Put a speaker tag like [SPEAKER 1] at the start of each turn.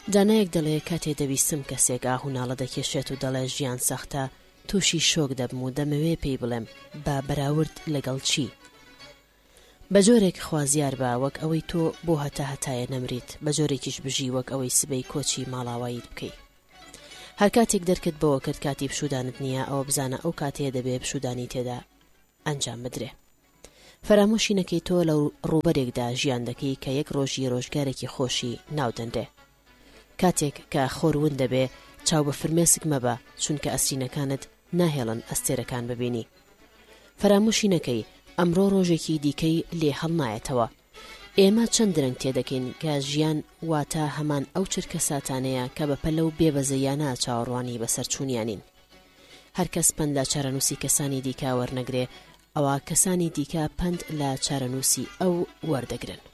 [SPEAKER 1] دانایەک دەڵێ کاتێ دەویستم کەسێک ئاهوناڵە دەکێشێت و دەڵێ ژیان سەختە، تووشی شۆک دەبم و دەمەوێ پێی بڵێم با بەراورد لەگەڵ چی؟ بە جۆرێک خوازیار بە وەک ئەوەی تۆ بۆ هەتایە نەمریت، بە جۆرێکیش بژی وەک ئەوەی سبەی کۆچی ماڵاواییت بکەیت. هەر کاتێک دەرکت بەوە کرد کاتی پشودانت نییە، ئەوە بزانە ئەو کاتەیە دەبێ پشودانی تێدا ئەنجام بدرێ. فەرامۆشی نەکەی تۆ لەو ڕووبەرێکدا ژیان دەکەی کە یەک ڕۆژی ڕۆژگارێکی خۆشی ناودەندێ. کاتێک کە خۆرون دەبێ چاو بە فرمێسک مەبە، چونکە ئەسرینەکانت ناهێڵن ئەستێرەکان ببینی. فەرامۆشی نەکەی ئەمڕۆ ڕۆژێکی دیکەی لێ هەڵنایەتەوە. ئێمە چەند درەنگ تێدەکەین کە ژیان واتە هەمان ئەو چرکە ساتانەیە کە بەپەلە و بێبەزەیانە چاوەڕوانی بەسەرچوونیانین. هەر کەس پند لە چارەنووسی کەسانی دیکە وەرنەگرێ، ئەوە کەسانی دیکە پند لە چارەنووسی ئەو وەردەگرن.